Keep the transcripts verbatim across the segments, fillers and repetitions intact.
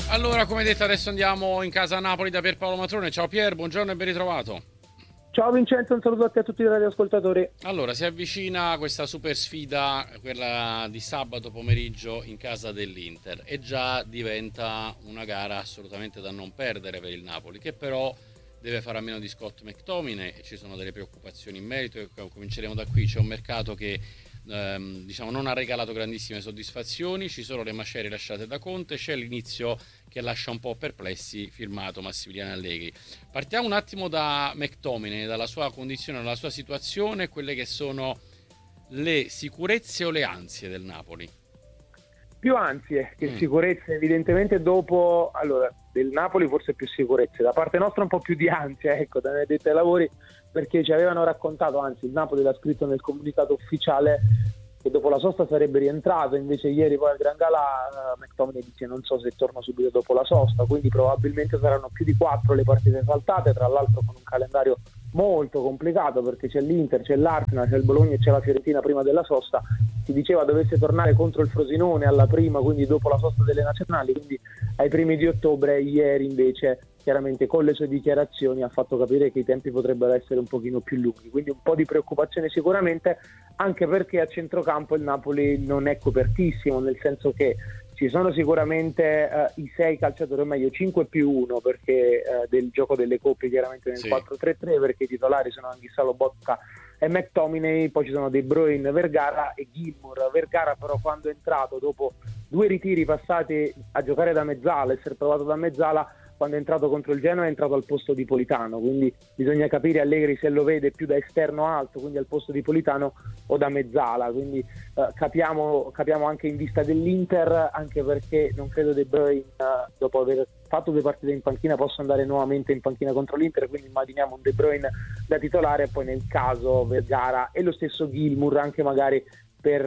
Allora, come detto, adesso andiamo in casa a Napoli da Pierpaolo Matrone. Ciao Pier, buongiorno e ben ritrovato. Ciao Vincenzo, un saluto a te e a tutti i radioascoltatori. Allora, si avvicina questa super sfida, quella di sabato pomeriggio in casa dell'Inter, e già diventa una gara assolutamente da non perdere per il Napoli, che però deve fare a meno di Scott McTominay e ci sono delle preoccupazioni in merito e cominceremo da qui. C'è un mercato che ehm, diciamo non ha regalato grandissime soddisfazioni, ci sono le macerie lasciate da Conte, c'è l'inizio che lascia un po' perplessi, firmato Massimiliano Allegri. Partiamo un attimo da McTominay, dalla sua condizione, dalla sua situazione, quelle che sono le sicurezze o le ansie del Napoli. Più ansie che Mm. sicurezze, evidentemente dopo, allora, del Napoli forse più sicurezze, da parte nostra un po' più di ansia, ecco, da addetti ai lavori, perché ci avevano raccontato, anzi il Napoli l'ha scritto nel comunicato ufficiale, che dopo la sosta sarebbe rientrato, invece ieri poi al Gran Galà uh, McTominay dice non so se torno subito dopo la sosta, quindi probabilmente saranno più di quattro le partite saltate, tra l'altro con un calendario molto complicato perché c'è l'Inter, c'è l'Arsenal, c'è il Bologna e c'è la Fiorentina prima della sosta. Si diceva dovesse tornare contro il Frosinone alla prima, quindi dopo la sosta delle nazionali, quindi ai primi di ottobre. Ieri invece chiaramente con le sue dichiarazioni ha fatto capire che i tempi potrebbero essere un pochino più lunghi, quindi un po' di preoccupazione sicuramente, anche perché a centrocampo il Napoli non è copertissimo, nel senso che ci sono sicuramente uh, i sei calciatori, o meglio cinque più uno, perché uh, del gioco delle coppie chiaramente nel Sì. quattro tre tre, perché i titolari sono Anghissà, Lobotka e McTominay, poi ci sono De Bruyne, Vergara e Gilmour. Vergara però quando è entrato dopo due ritiri passati a giocare da mezzala, essere provato da mezzala, quando è entrato contro il Genoa è entrato al posto di Politano, quindi bisogna capire Allegri se lo vede più da esterno alto, quindi al posto di Politano, o da mezzala, quindi eh, capiamo, capiamo anche in vista dell'Inter, anche perché non credo De Bruyne, eh, dopo aver fatto due partite in panchina, possa andare nuovamente in panchina contro l'Inter, quindi immaginiamo un De Bruyne da titolare e poi nel caso Vergara e lo stesso Gilmour, anche magari per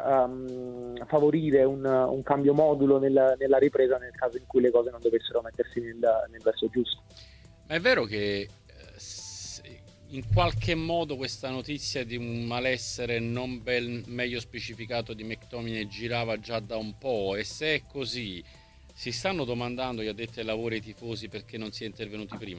um, favorire un, un cambio modulo nel, nella ripresa nel caso in cui le cose non dovessero mettersi nel, nel verso giusto. Ma è vero che eh, in qualche modo questa notizia di un malessere non ben meglio specificato di McTominay girava già da un po', e se è così si stanno domandando gli addetti ai lavori e i tifosi perché non si è intervenuti prima?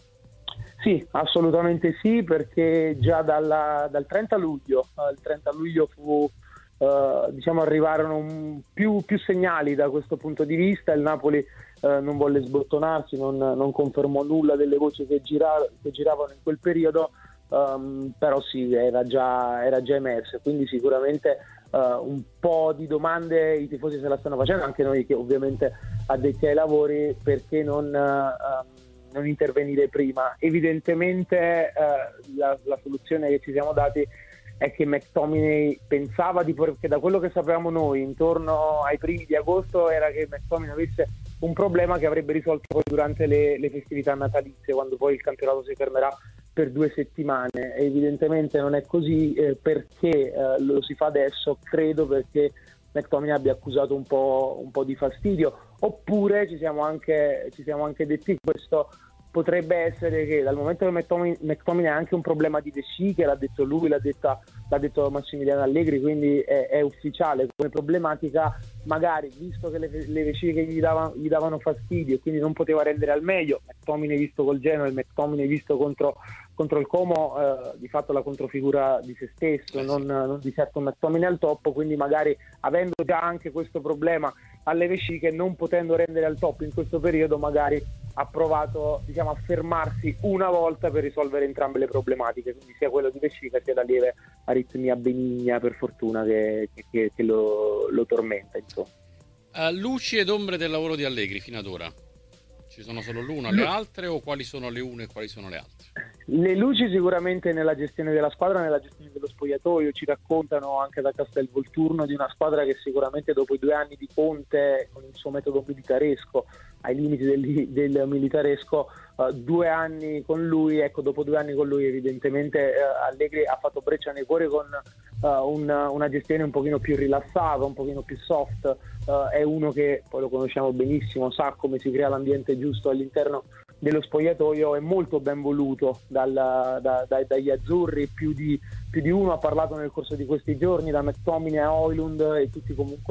Sì, assolutamente sì, perché già dalla, dal trenta luglio, eh, il trenta luglio fu, eh, diciamo, arrivarono un, più, più segnali da questo punto di vista. Il Napoli eh, non volle sbottonarsi, non, non confermò nulla delle voci che, gira, che giravano in quel periodo, um, però sì, era già, era già emerso, quindi sicuramente uh, un po' di domande i tifosi se la stanno facendo, anche noi che ovviamente addetti ai lavori, perché non... Uh, um, non intervenire prima. Evidentemente eh, la, la soluzione che ci siamo dati è che McTominay pensava di, perché da quello che sapevamo noi intorno ai primi di agosto era che McTominay avesse un problema che avrebbe risolto poi durante le, le festività natalizie, quando poi il campionato si fermerà per due settimane. Evidentemente non è così, eh, perché eh, lo si fa adesso, credo perché McTominay abbia accusato un po', un po' di fastidio, oppure ci siamo anche, ci siamo anche detti questo potrebbe essere che dal momento che McTominay, McTominay ha anche un problema di vesciche, l'ha detto lui, l'ha, detta, l'ha detto Massimiliano Allegri, quindi è, è ufficiale come problematica, magari visto che le, le vesciche gli davano, gli davano fastidio e quindi non poteva rendere al meglio, McTominay visto col Genoa e McTominay visto contro, contro il Como, eh, di fatto la controfigura di se stesso, non, non di certo McTominay al top, quindi magari avendo già anche questo problema alle vesciche, non potendo rendere al top in questo periodo, magari ha provato, diciamo, a fermarsi una volta per risolvere entrambe le problematiche, quindi sia quello di vescica sia la lieve aritmia benigna, per fortuna, che, che, che lo, lo tormenta, insomma. Uh, luci ed ombre del lavoro di Allegri fino ad ora? Ci sono solo l'una, le altre, o quali sono le une e quali sono le altre? Le luci sicuramente nella gestione della squadra, nella gestione dello spogliatoio. Ci raccontano anche da Castelvolturno di una squadra che sicuramente dopo i due anni di Conte, con il suo metodo militaresco, ai limiti del, del militaresco, uh, due anni con lui, ecco, dopo due anni con lui evidentemente uh, Allegri ha fatto breccia nei cuori con uh, un, una gestione un pochino più rilassata, un pochino più soft. Uh, è uno che, poi lo conosciamo benissimo, sa come si crea l'ambiente giusto all'interno dello spogliatoio, è molto ben voluto dal, da, da, dagli azzurri, più di, più di uno ha parlato nel corso di questi giorni, da McTominay a Højlund, e tutti comunque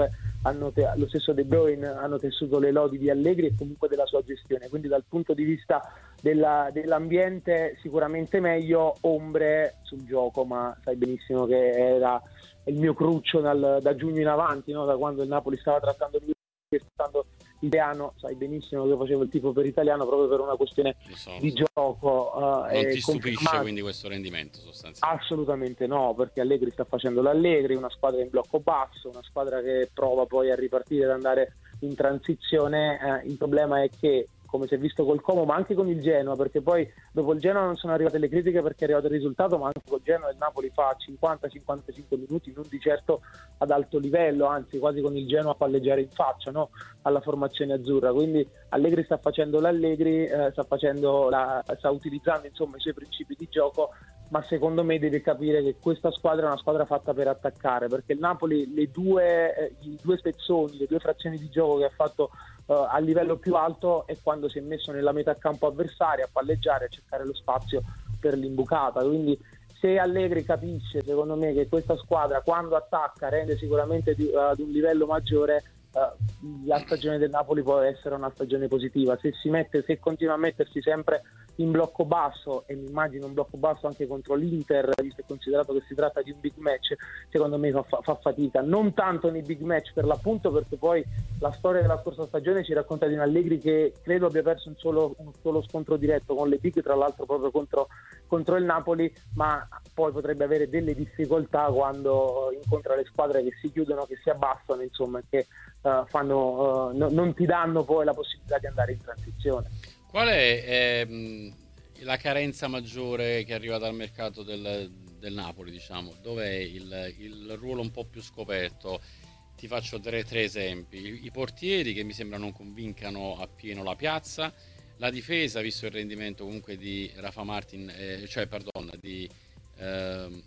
hanno te- lo stesso De Bruyne hanno tessuto le lodi di Allegri e comunque della sua gestione, quindi dal punto di vista della, dell'ambiente sicuramente meglio, ombre sul gioco, ma sai benissimo che era il mio cruccio dal, da giugno in avanti, no? Da quando il Napoli stava trattando lui, stando italiano, sai benissimo che io facevo il tifo per italiano proprio per una questione lo so, lo di so. gioco. Uh, Non ti stupisce confermato. quindi questo rendimento sostanzialmente? Assolutamente no, perché Allegri sta facendo l'Allegri, una squadra in blocco basso, una squadra che prova poi a ripartire ed andare in transizione. Eh, il problema è che, come si è visto col Como, ma anche con il Genoa, perché poi dopo il Genoa non sono arrivate le critiche perché è arrivato il risultato, ma anche col Genoa il Napoli fa cinquanta cinquantacinque minuti, non di certo ad alto livello, anzi quasi con il Genoa a palleggiare in faccia, no? Alla formazione azzurra. Quindi Allegri sta facendo l'Allegri, eh, sta facendo la, sta utilizzando insomma i suoi principi di gioco, ma secondo me deve capire che questa squadra è una squadra fatta per attaccare, perché il Napoli le due, eh, i due spezzoni, le due frazioni di gioco che ha fatto uh, a livello più alto è quando si è messo nella metà campo avversaria a palleggiare, a cercare lo spazio per l'imbucata. Quindi se Allegri capisce, secondo me, che questa squadra quando attacca rende sicuramente di, uh, ad un livello maggiore, uh, la stagione del Napoli può essere una stagione positiva. Se si mette, se continua a mettersi sempre in blocco basso, e mi immagino un blocco basso anche contro l'Inter, visto e considerato che si tratta di un big match, secondo me fa, fa fatica, non tanto nei big match per l'appunto, perché poi la storia della scorsa stagione ci racconta di un Allegri che credo abbia perso un solo, un solo scontro diretto con le big, tra l'altro proprio contro, contro il Napoli, ma poi potrebbe avere delle difficoltà quando incontra le squadre che si chiudono, che si abbassano, insomma, che uh, fanno, uh, no, non ti danno poi la possibilità di andare in transizione. Qual è ehm, la carenza maggiore che arriva dal mercato del, del Napoli, diciamo? Dov'è il, il ruolo un po' più scoperto? Ti faccio tre, tre esempi. I, I portieri che mi sembra non convincano appieno la piazza, la difesa, visto il rendimento comunque di Rafa Martin, eh, cioè pardon, di... Ehm,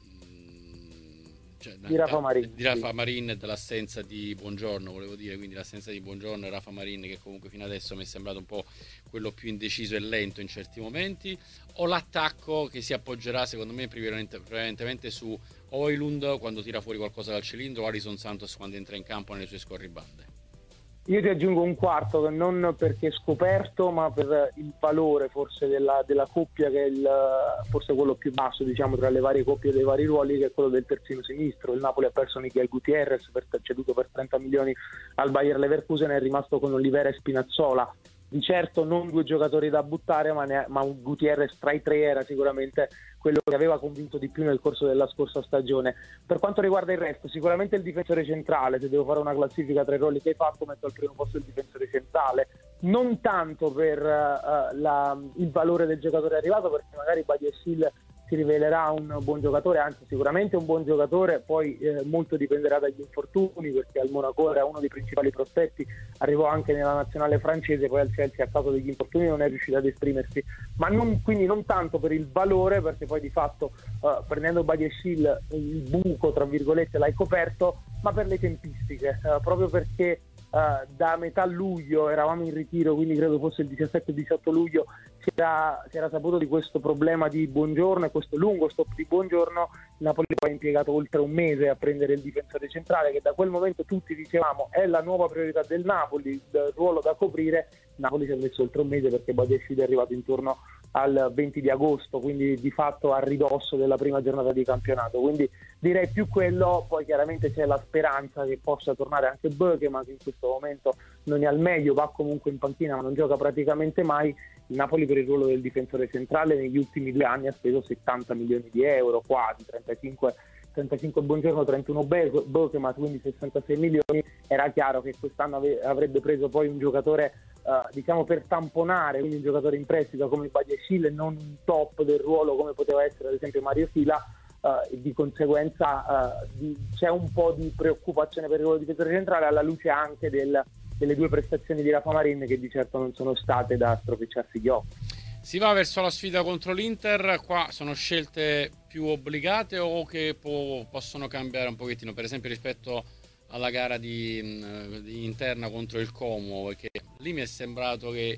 Cioè, di Rafa Marin, di Rafa Marin e dell'assenza di Buongiorno, volevo dire, quindi l'assenza di Buongiorno e Rafa Marin, che comunque fino adesso mi è sembrato un po' quello più indeciso e lento in certi momenti, o l'attacco che si appoggerà secondo me prevalentemente su Højlund quando tira fuori qualcosa dal cilindro, o Alison Santos quando entra in campo nelle sue scorribande? Io ti aggiungo un quarto, non perché è scoperto, ma per il valore forse della, della coppia, che è il, forse quello più basso, diciamo, tra le varie coppie dei vari ruoli, che è quello del terzino sinistro. Il Napoli ha perso Miguel Gutierrez, per, ceduto per trenta milioni al Bayer Leverkusen, è rimasto con Olivera e Spinazzola. Di certo non due giocatori da buttare, ma, ne, ma un Gutierrez tra i tre era sicuramente quello che aveva convinto di più nel corso della scorsa stagione. Per quanto riguarda il resto, sicuramente il difensore centrale, se devo fare una classifica tra i ruoli che hai fatto, metto al primo posto il difensore centrale, non tanto per uh, la, il valore del giocatore arrivato, perché magari Badiashile si rivelerà un buon giocatore, anzi sicuramente un buon giocatore, poi eh, molto dipenderà dagli infortuni, perché al Monaco era uno dei principali prospetti, arrivò anche nella nazionale francese, poi al Chelsea a causa degli infortuni non è riuscito ad esprimersi, ma non, quindi non tanto per il valore, perché poi di fatto uh, prendendo Badiashile il buco tra virgolette l'hai coperto, ma per le tempistiche, uh, proprio perché Uh, da metà luglio eravamo in ritiro, quindi credo fosse il diciassette diciotto luglio, si era, si era saputo di questo problema di Buongiorno e questo lungo stop di Buongiorno. Il Napoli poi ha impiegato oltre un mese a prendere il difensore centrale, che da quel momento tutti dicevamo è la nuova priorità del Napoli, il ruolo da coprire. Il Napoli si è messo oltre un mese, perché Badiashile è arrivato intorno al venti di agosto, quindi di fatto a ridosso della prima giornata di campionato, quindi direi più quello. Poi chiaramente c'è la speranza che possa tornare anche Böke, che in questo momento non è al meglio, va comunque in panchina ma non gioca praticamente mai. Il Napoli per il ruolo del difensore centrale negli ultimi due anni ha speso settanta milioni di euro, quasi trentacinque, trentacinque Buongiorno, trentuno Böke, quindi sessantasei milioni. Era chiaro che quest'anno ave- avrebbe preso poi un giocatore Uh, diciamo per tamponare, quindi un giocatore in prestito come Badiashile, non un top del ruolo come poteva essere ad esempio Mario Sila, uh, e di conseguenza uh, di, c'è un po' di preoccupazione per il ruolo di difensore centrale, alla luce anche del, delle due prestazioni di Rafa Marin, che di certo non sono state da stropicciarsi gli occhi. Si va verso la sfida contro l'Inter, qua sono scelte più obbligate o che può, possono cambiare un pochettino, per esempio rispetto alla gara di, di interna contro il Como, perché lì mi è sembrato che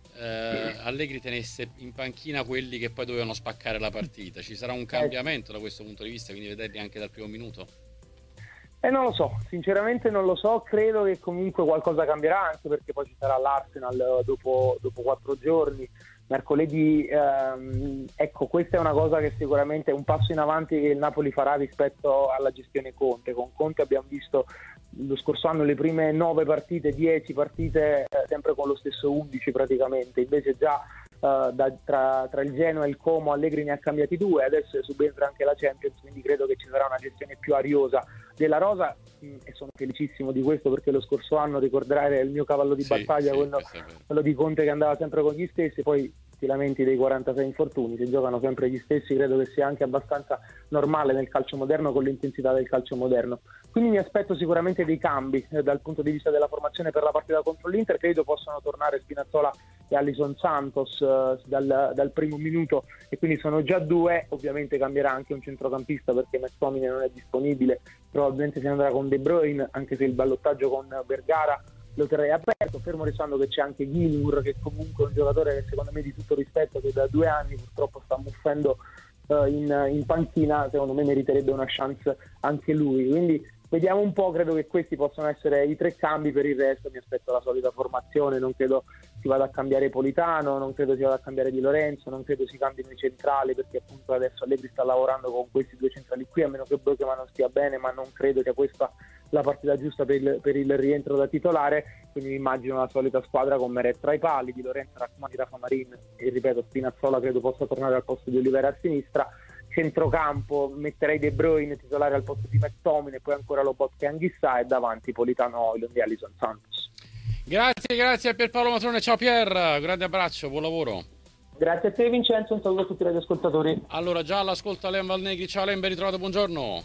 eh, Allegri tenesse in panchina quelli che poi dovevano spaccare la partita. Ci sarà un cambiamento da questo punto di vista, quindi vederli anche dal primo minuto? E non lo so, sinceramente non lo so, credo che comunque qualcosa cambierà, anche perché poi ci sarà l'Arsenal dopo, dopo quattro giorni, mercoledì. Ehm, ecco, questa è una cosa che sicuramente è un passo in avanti che il Napoli farà rispetto alla gestione Conte. Con Conte abbiamo visto lo scorso anno le prime nove partite, dieci partite, eh, sempre con lo stesso undici praticamente, invece già Uh, da, tra, tra il Genoa e il Como Allegri ne ha cambiati due, adesso subentra anche la Champions, quindi credo che ci sarà una gestione più ariosa della rosa, mh, e sono felicissimo di questo, perché lo scorso anno, ricordare il mio cavallo di Sì, battaglia, sì, quello, quello di Conte, che andava sempre con gli stessi, poi ti lamenti dei quarantasei infortuni, si giocano sempre gli stessi, credo che sia anche abbastanza normale nel calcio moderno, con l'intensità del calcio moderno. Quindi mi aspetto sicuramente dei cambi eh, dal punto di vista della formazione per la partita contro l'Inter. Credo possano tornare Spinazzola e Alison Santos eh, dal, dal primo minuto, e quindi sono già due. Ovviamente cambierà anche un centrocampista, perché McTominay non è disponibile, probabilmente si andrà con De Bruyne, anche se il ballottaggio con Vergara lo terrei aperto, fermo restando che c'è anche Gilmour, che comunque è un giocatore che secondo me di tutto rispetto, che da due anni purtroppo sta muffendo uh, in, in panchina, secondo me meriterebbe una chance anche lui. Quindi vediamo un po', credo che questi possano essere i tre cambi. Per il resto mi aspetto la solita formazione, non credo si vada a cambiare Politano, non credo si vada a cambiare Di Lorenzo, non credo si cambino i centrali, perché appunto adesso Allegri sta lavorando con questi due centrali qui, a meno che Broekema non stia bene, ma non credo sia questa la partita giusta per il, per il rientro da titolare. Quindi mi immagino la solita squadra con Meret tra i pali, Di Lorenzo, Rachmani, Rafa Marin, e ripeto Spinazzola credo possa tornare al posto di Oliveira a sinistra. Centrocampo metterei De Bruyne titolare al posto di McTominay, e poi ancora Lobotka e Anghissà, e davanti Politano, Højlund e Alison Santos. Grazie, grazie a Pierpaolo Matrone, ciao Pier, grande abbraccio, buon lavoro. Grazie a te Vincenzo, un saluto a tutti gli ascoltatori. Allora, già all'ascolta Len Valnegri, ciao Len, ben ritrovato, buongiorno.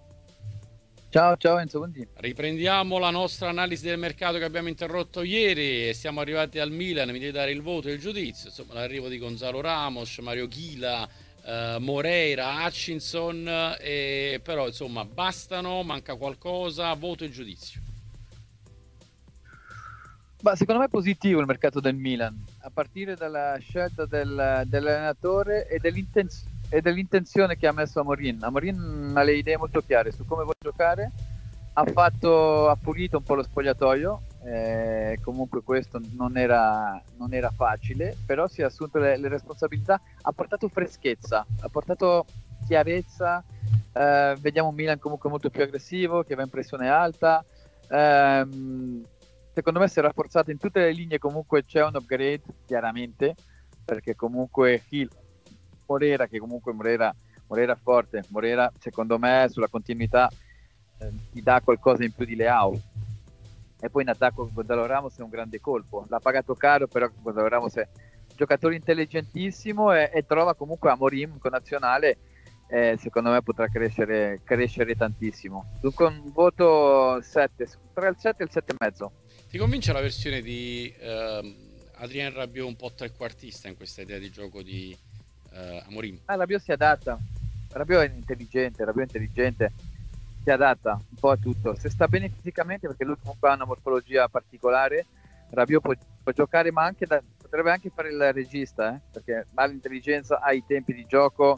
Ciao, ciao Enzo, buondì. Riprendiamo la nostra analisi del mercato che abbiamo interrotto ieri e siamo arrivati al Milan. Mi devi dare il voto e il giudizio. Insomma, l'arrivo di Gonzalo Ramos, Mario Chila, eh, Moreira, Hutchinson, eh, però insomma bastano, manca qualcosa, voto e giudizio. Ma secondo me è positivo il mercato del Milan, a partire dalla scelta del, dell'allenatore e, dell'intenz- e dell'intenzione che ha messo Amorim. Amorim ha le idee molto chiare su come vuole giocare, ha, fatto, ha pulito un po' lo spogliatoio, eh, comunque questo non era, non era facile, però si è assunto le, le responsabilità, ha portato freschezza, ha portato chiarezza, eh, vediamo un Milan comunque molto più aggressivo, che va in pressione alta. ehm, Secondo me si è rafforzato in tutte le linee, comunque c'è un upgrade, chiaramente, perché comunque Hill, Moreira, che comunque Moreira, Moreira forte, Moreira secondo me sulla continuità eh, ti dà qualcosa in più di Leao. E poi in attacco Gonzalo Ramos è un grande colpo, l'ha pagato caro, però Gonzalo Ramos è un giocatore intelligentissimo e, e trova comunque Amorim con nazionale, eh, secondo me potrà crescere, crescere tantissimo. Dunque un voto sette, tra il sette e il sette e mezzo. Ti convince la versione di eh, Adrien Rabiot un po' trequartista in questa idea di gioco di eh, Amorim? Ah, Rabiot si adatta, Rabiot è intelligente, Rabiot è intelligente, si adatta un po' a tutto. Se sta bene fisicamente, perché lui comunque ha una morfologia particolare, Rabiot può, può giocare, ma anche da, potrebbe anche fare il regista, eh? Perché ha l'intelligenza, ha i tempi di gioco.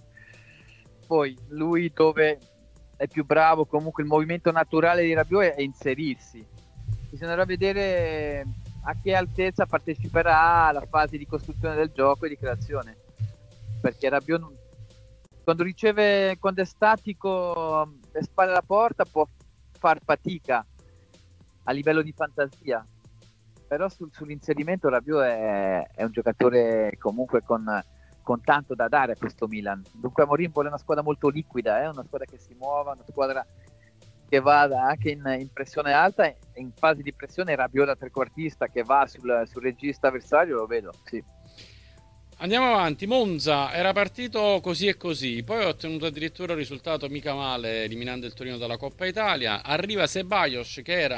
Poi lui dove è più bravo, comunque il movimento naturale di Rabiot è inserirsi. Bisognerà vedere a che altezza parteciperà alla fase di costruzione del gioco e di creazione, perché Rabiot non... quando riceve, quando è statico, le spalle alla porta, può far fatica a livello di fantasia, però sul, sull'inserimento Rabiot è, è un giocatore comunque con, con tanto da dare a questo Milan. Dunque Amorim vuole una squadra molto liquida, eh? Una squadra che si muova, una squadra che vada anche in, in pressione alta, in fase di pressione. Rabiot da trequartista che va sul, sul regista avversario, lo vedo, sì. Andiamo avanti. Monza era partito così e così, poi ha ottenuto addirittura un risultato mica male, eliminando il Torino dalla Coppa Italia. Arriva Ceballos, che era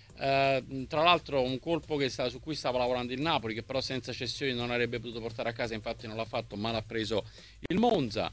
eh, tra l'altro un colpo che sta, su cui stava lavorando il Napoli, che però senza cessioni non avrebbe potuto portare a casa, infatti non l'ha fatto, ma l'ha preso il Monza.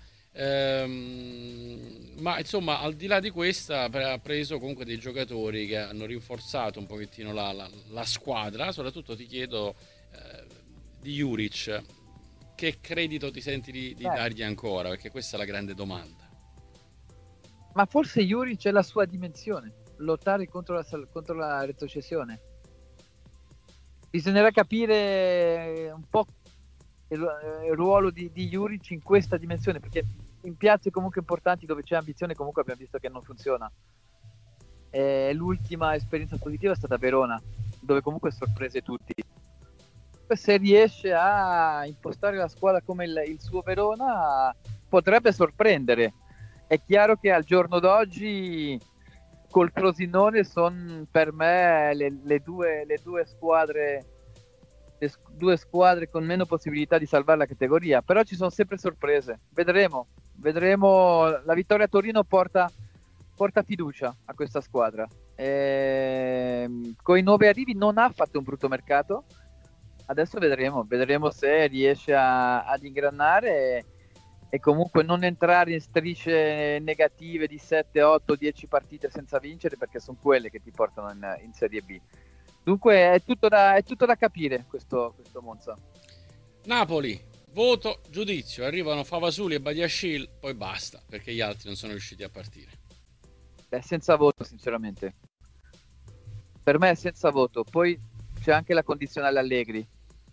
Ehm, ma insomma, al di là di questa, ha preso comunque dei giocatori che hanno rinforzato un pochettino la, la, la squadra. Soprattutto ti chiedo eh, di Juric, che credito ti senti di, di dargli ancora? Perché questa è la grande domanda. Ma forse Juric è la sua dimensione, lottare contro la, contro la retrocessione. Bisognerà capire un po' il, il ruolo di, di Juric in questa dimensione, perché in piazze comunque importanti dove c'è ambizione comunque abbiamo visto che non funziona. E l'ultima esperienza positiva è stata Verona, dove comunque sorprese tutti. Se riesce a impostare la squadra come il, il suo Verona, potrebbe sorprendere. È chiaro che al giorno d'oggi col Frosinone sono per me le, le, due, le due squadre le due squadre con meno possibilità di salvare la categoria, però ci sono sempre sorprese. Vedremo, vedremo. La vittoria a Torino porta, porta fiducia a questa squadra. E, con i nuovi arrivi non ha fatto un brutto mercato. Adesso vedremo, vedremo se riesce a, ad ingranare e, e comunque non entrare in strisce negative di sette, otto, dieci partite senza vincere, perché sono quelle che ti portano in, in Serie B. Dunque è tutto da, è tutto da capire questo, questo Monza. Napoli, voto, giudizio, arrivano Favasuli e Badiashile, poi basta, perché gli altri non sono riusciti a partire. Beh, senza voto sinceramente. Per me è senza voto. Poi c'è anche la condizionale Allegri.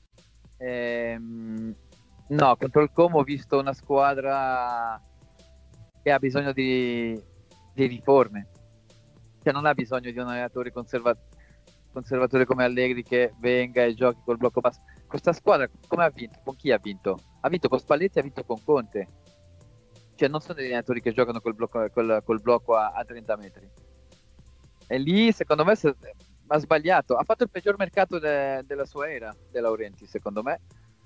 Ehm, no, contro il Como ho visto una squadra che ha bisogno di, di riforme, che non ha bisogno di un allenatore conserva- conservatore come Allegri che venga e giochi col blocco basso. Questa squadra come ha vinto? Con chi ha vinto? Ha vinto con Spalletti, ha vinto con Conte. Cioè non sono degli allenatori che giocano col blocco, col, col blocco a, a trenta metri. E lì secondo me se, ha sbagliato, ha fatto il peggior mercato de, della sua era, De Laurentiis secondo me.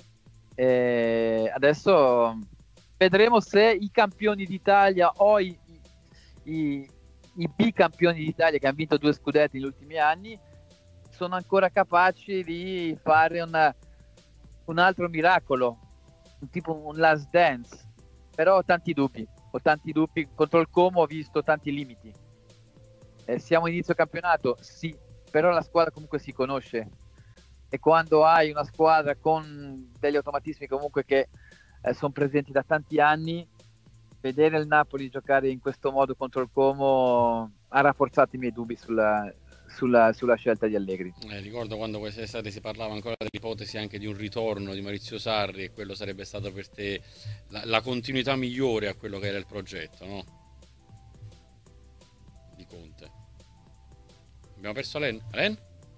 E adesso vedremo se i campioni d'Italia o i, i, i bicampioni d'Italia che hanno vinto due scudetti negli ultimi anni sono ancora capaci di fare una, un altro miracolo, un tipo un last dance. Però ho tanti dubbi, ho tanti dubbi. Contro il Como ho visto tanti limiti. Eh, siamo inizio campionato? Sì, però la squadra comunque si conosce. E quando hai una squadra con degli automatismi comunque che eh, sono presenti da tanti anni, vedere il Napoli giocare in questo modo contro il Como ha rafforzato i miei dubbi sulla, sulla, sulla scelta di Allegri. Eh, ricordo quando quest'estate si parlava ancora dell'ipotesi anche di un ritorno di Maurizio Sarri, e quello sarebbe stato per te la, la continuità migliore a quello che era il progetto, no? Di Conte. Abbiamo perso Alen? Alen?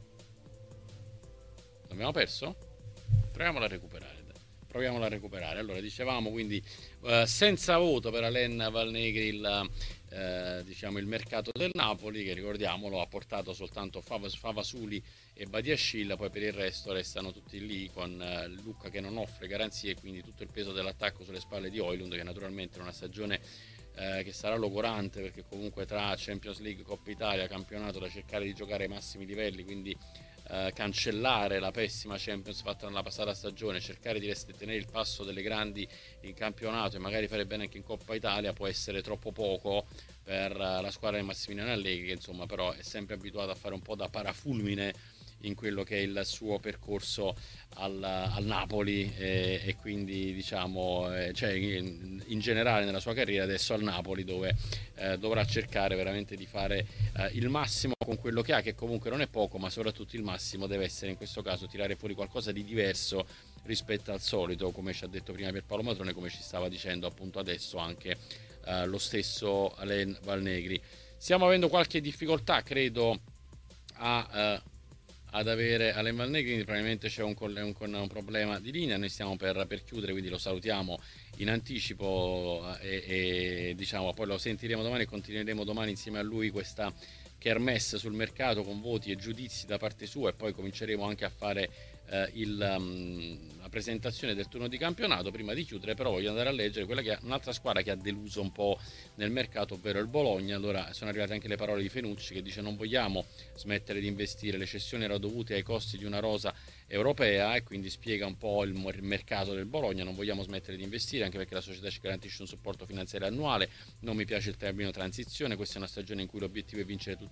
L'abbiamo perso? Proviamola a recuperare. Proviamola a recuperare. Allora, dicevamo quindi uh, senza voto per Alen Valnegri il, uh, diciamo, il mercato del Napoli, che ricordiamolo ha portato soltanto Favas- Favasuli e Badiashile, poi per il resto restano tutti lì con uh, Lucca che non offre garanzie, quindi tutto il peso dell'attacco sulle spalle di Højlund, che naturalmente è una stagione uh, che sarà logorante, perché comunque tra Champions League, Coppa Italia, campionato da cercare di giocare ai massimi livelli, quindi Uh, cancellare la pessima Champions fatta nella passata stagione, cercare di rest- tenere il passo delle grandi in campionato e magari fare bene anche in Coppa Italia può essere troppo poco per uh, la squadra di Massimiliano Allegri, che insomma però è sempre abituata a fare un po' da parafulmine in quello che è il suo percorso al, al Napoli e, e quindi diciamo eh, cioè in, in generale nella sua carriera, adesso al Napoli, dove eh, dovrà cercare veramente di fare eh, il massimo con quello che ha, che comunque non è poco, ma soprattutto il massimo deve essere in questo caso tirare fuori qualcosa di diverso rispetto al solito, come ci ha detto prima Pierpaolo Matrone, come ci stava dicendo appunto adesso anche eh, lo stesso Alen Valnegri. Stiamo avendo qualche difficoltà credo a eh, ad avere Alen Valnegri, quindi probabilmente c'è un, un, un problema di linea. Noi stiamo per, per chiudere, quindi lo salutiamo in anticipo e, e diciamo poi lo sentiremo domani e continueremo domani insieme a lui questa kermesse sul mercato con voti e giudizi da parte sua, e poi cominceremo anche a fare eh, il, um, la presentazione del turno di campionato. Prima di chiudere però voglio andare a leggere quella che è un'altra squadra che ha deluso un po' nel mercato, ovvero il Bologna. Allora sono arrivate anche le parole di Fenucci, che dice: non vogliamo smettere di investire, le cessioni erano dovute ai costi di una rosa europea, e quindi spiega un po' il mercato del Bologna. Non vogliamo smettere di investire anche perché la società ci garantisce un supporto finanziario annuale, non mi piace il termine transizione, questa è una stagione in cui l'obiettivo è vincere tutte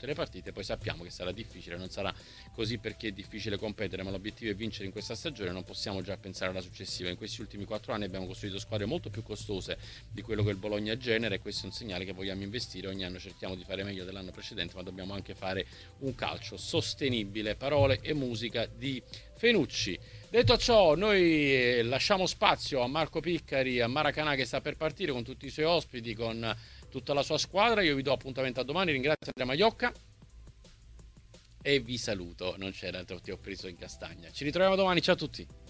tutte le partite. Poi sappiamo che sarà difficile, non sarà così perché è difficile competere, ma l'obiettivo è vincere in questa stagione, non possiamo già pensare alla successiva. In questi ultimi quattro anni abbiamo costruito squadre molto più costose di quello che il Bologna genera, e questo è un segnale che vogliamo investire. Ogni anno cerchiamo di fare meglio dell'anno precedente, ma dobbiamo anche fare un calcio sostenibile. Parole e musica di Fenucci. Detto ciò, noi lasciamo spazio a Marco Piccari, a Maracanã che sta per partire con tutti i suoi ospiti, con tutta la sua squadra. Io vi do appuntamento a domani, ringrazio Andrea Maiocca e vi saluto. Non c'era, ti ho preso in castagna. Ci ritroviamo domani, ciao a tutti.